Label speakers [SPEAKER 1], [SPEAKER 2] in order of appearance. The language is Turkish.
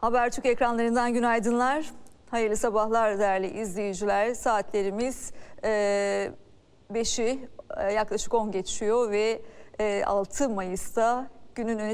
[SPEAKER 1] Habertürk ekranlarından günaydınlar. Hayırlı sabahlar değerli izleyiciler. Saatlerimiz 5'i yaklaşık 10 geçiyor ve 6 Mayıs'ta günün öne